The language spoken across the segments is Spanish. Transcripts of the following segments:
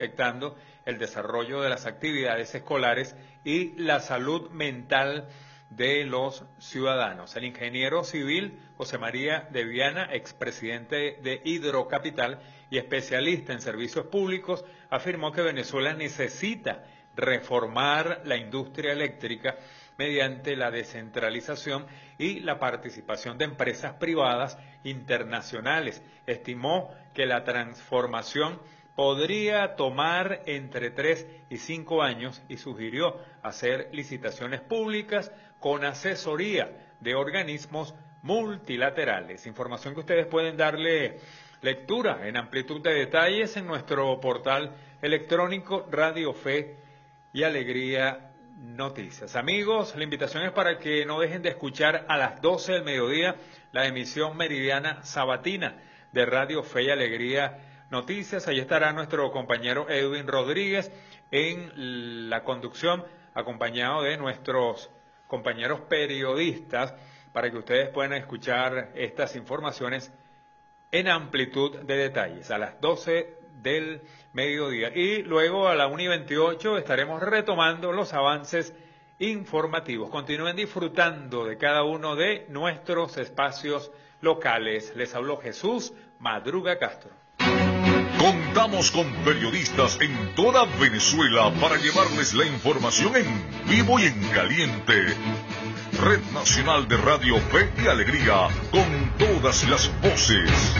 afectando el desarrollo de las actividades escolares y la salud mental de los ciudadanos. El ingeniero civil José María de Viana, expresidente de Hidrocapital y especialista en servicios públicos, afirmó que Venezuela necesita reformar la industria eléctrica mediante la descentralización y la participación de empresas privadas internacionales. Estimó que la transformación podría tomar entre 3 y 5 años y sugirió hacer licitaciones públicas con asesoría de organismos multilaterales. Información que ustedes pueden darle lectura en amplitud de detalles en nuestro portal electrónico Radio Fe y Alegría Noticias. Amigos, la invitación es para que no dejen de escuchar a las 12 del mediodía la emisión meridiana sabatina de Radio Fe y Alegría Noticias. Allí estará nuestro compañero Edwin Rodríguez en la conducción, acompañado de nuestros compañeros periodistas, para que ustedes puedan escuchar estas informaciones en amplitud de detalles a las 12 del mediodía. Y luego a la 1:28 estaremos retomando los avances informativos. Continúen disfrutando de cada uno de nuestros espacios locales. Les habló Jesús Madruga Castro. Contamos con periodistas en toda Venezuela para llevarles la información en vivo y en caliente. Red Nacional de Radio Fe y Alegría, con todas las voces.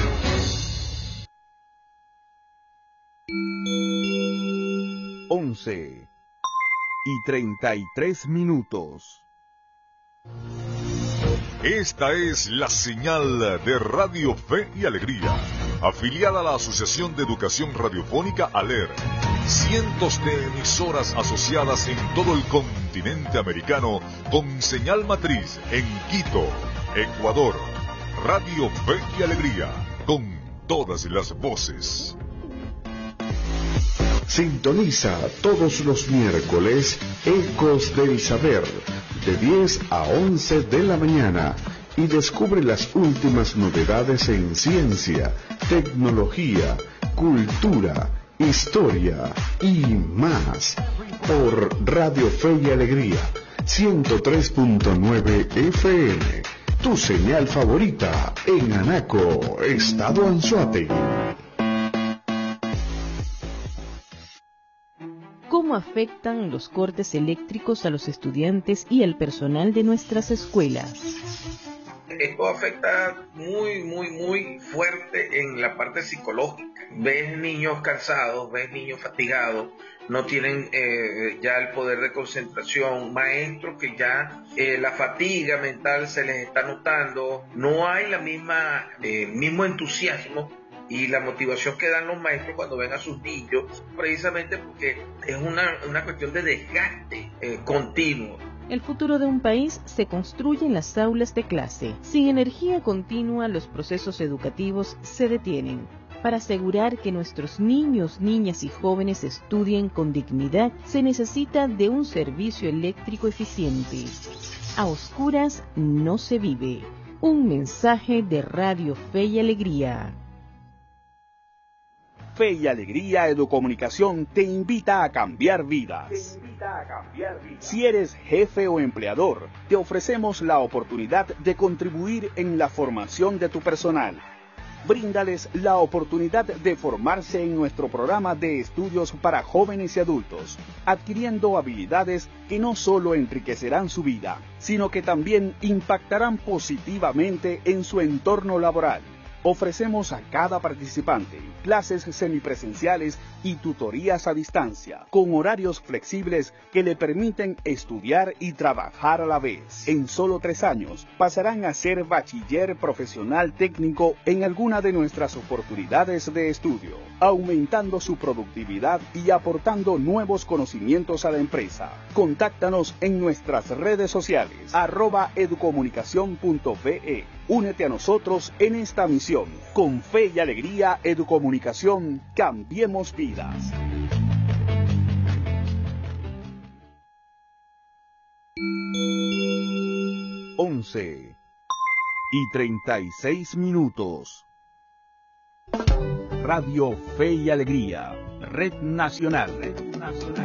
11:33. Esta es la señal de Radio Fe y Alegría, afiliada a la Asociación de Educación Radiofónica ALER. Cientos de emisoras asociadas en todo el continente americano con señal matriz en Quito, Ecuador. Radio Fe y Alegría, con todas las voces. Sintoniza todos los miércoles Ecos del Saber, de 10 a 11 de la mañana, y descubre las últimas novedades en ciencia, tecnología, cultura, historia y más, por Radio Fe y Alegría, 103.9 FM, tu señal favorita en Anaco, Estado Anzoátegui. ¿Cómo afectan los cortes eléctricos a los estudiantes y al personal de nuestras escuelas? Esto afecta muy fuerte en la parte psicológica. Ves niños cansados, ves niños fatigados, no tienen ya el poder de concentración, maestros que ya la fatiga mental se les está notando, no hay la mismo entusiasmo y la motivación que dan los maestros cuando ven a sus niños, precisamente porque es una cuestión de desgaste continuo. El futuro de un país se construye en las aulas de clase. Sin energía continua, los procesos educativos se detienen. Para asegurar que nuestros niños, niñas y jóvenes estudien con dignidad, se necesita de un servicio eléctrico eficiente. A oscuras no se vive. Un mensaje de Radio Fe y Alegría. Fe y Alegría Educomunicación te invita a cambiar vidas. Si eres jefe o empleador, te ofrecemos la oportunidad de contribuir en la formación de tu personal. Bríndales la oportunidad de formarse en nuestro programa de estudios para jóvenes y adultos, adquiriendo habilidades que no solo enriquecerán su vida, sino que también impactarán positivamente en su entorno laboral. Ofrecemos a cada participante clases semipresenciales y tutorías a distancia, con horarios flexibles que le permiten estudiar y trabajar a la vez. En solo 3 años pasarán a ser bachiller profesional técnico en alguna de nuestras oportunidades de estudio, aumentando su productividad y aportando nuevos conocimientos a la empresa. Contáctanos en nuestras redes sociales, @educomunicacion.be. Únete a nosotros en esta misión. Con Fe y Alegría Educomunicación, cambiemos vidas. 11:36. Radio Fe y Alegría, Red Nacional.